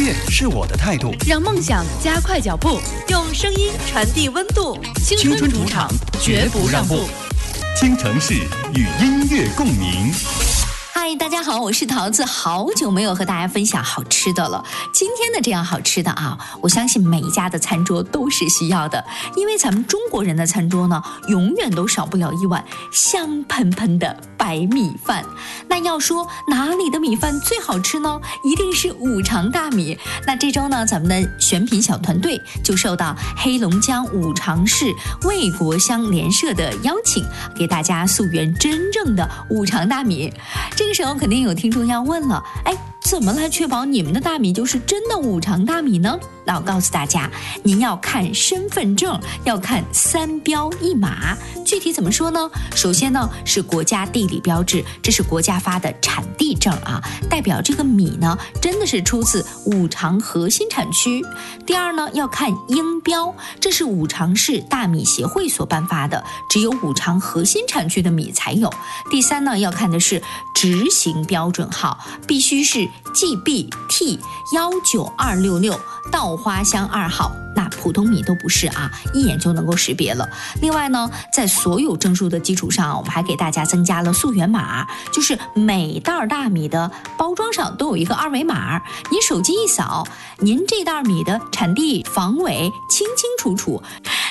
乐是我的态度， 让梦想加快脚步，用声音传递温度。 青春主场绝不让步，京城市与音乐共鸣。 嗨，大家好，我是桃子，好久没有和大家分享好吃的了。今天的这样好吃的啊，我相信每一家的餐桌都是需要的，因为咱们中国人的餐桌呢，永远都少不了一碗香喷喷的白米饭。那要说哪里的米饭最好吃呢？一定是五常大米。那这周呢，咱们的选品小团队就受到黑龙江五常市卫国乡联社的邀请，给大家溯源真正的五常大米。这个时候肯定有听众要问了，怎么来确保你们的大米就是真的五常大米呢？那我告诉大家，您要看身份证，要看3标1码。具体怎么说呢？首先呢是国家地理标志，这是国家发的产地证啊，代表这个米呢真的是出自五常核心产区。第二呢要看英标，这是五常市大米协会所颁发的，只有五常核心产区的米才有。第三呢要看的是执行标准号，必须是 GB-T19266 稻花香2号，那普通米都不是啊，一眼就能够识别了。另外呢，在所有证书的基础上，我们还给大家增加了溯源码，就是每袋大米的包装上都有一个2维码，您手机一扫，您这袋米的产地、防伪清清楚楚。